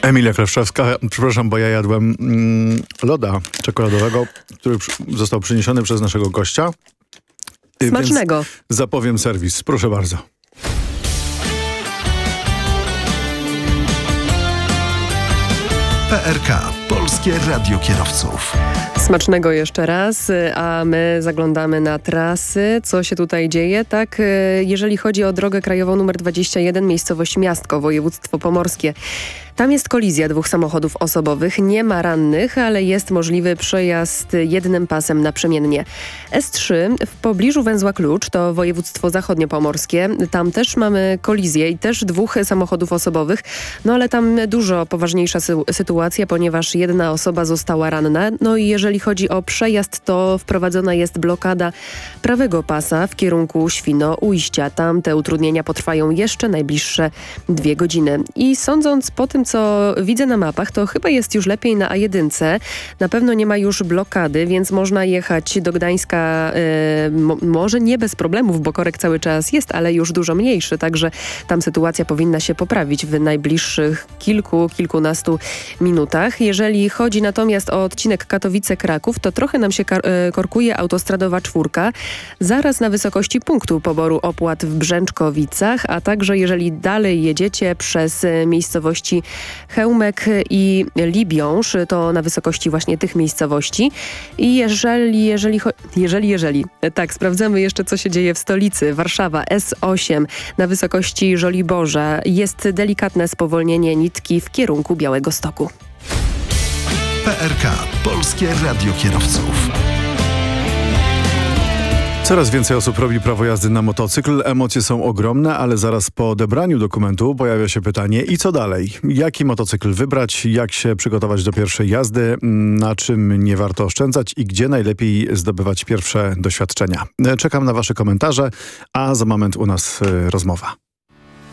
Emilia Kleszczewska, przepraszam, bo ja jadłem loda czekoladowego, który został przyniesiony przez naszego gościa. Smacznego. Więc zapowiem serwis. Proszę bardzo. PRK, Polskie Radio Kierowców. Smacznego jeszcze raz, a my zaglądamy na trasy. Co się tutaj dzieje? Tak, jeżeli chodzi o drogę krajową nr 21, miejscowość Miastko, województwo pomorskie. Tam jest kolizja 2 samochodów osobowych. Nie ma rannych, ale jest możliwy przejazd jednym pasem naprzemiennie. S3 w pobliżu węzła Klucz, to województwo zachodniopomorskie. Tam też mamy kolizję i też 2 samochodów osobowych. No ale tam dużo poważniejsza sytuacja, ponieważ jedna osoba została ranna. No i jeżeli chodzi o przejazd, to wprowadzona jest blokada prawego pasa w kierunku Świno-Ujścia. Tam te utrudnienia potrwają jeszcze najbliższe 2 godziny. I sądząc po tym, co widzę na mapach, to chyba jest już lepiej na A1. Na pewno nie ma już blokady, więc można jechać do Gdańska może nie bez problemów, bo korek cały czas jest, ale już dużo mniejszy, także tam sytuacja powinna się poprawić w najbliższych kilkunastu minutach. Jeżeli chodzi natomiast o odcinek Katowice-Kraków, to trochę nam się korkuje autostradowa 4, zaraz na wysokości punktu poboru opłat w Brzęczkowicach, a także jeżeli dalej jedziecie przez miejscowości Chełmek i Libiąż, to na wysokości właśnie tych miejscowości. I jeżeli, tak, sprawdzamy jeszcze, co się dzieje w stolicy. Warszawa, S8 na wysokości Żoliborza. Jest delikatne spowolnienie nitki w kierunku Białegostoku. PRK, Polskie Radio Kierowców. Coraz więcej osób robi prawo jazdy na motocykl. Emocje są ogromne, ale zaraz po odebraniu dokumentu pojawia się pytanie: i co dalej? Jaki motocykl wybrać? Jak się przygotować do pierwszej jazdy? Na czym nie warto oszczędzać? I gdzie najlepiej zdobywać pierwsze doświadczenia? Czekam na wasze komentarze, a za moment u nas rozmowa.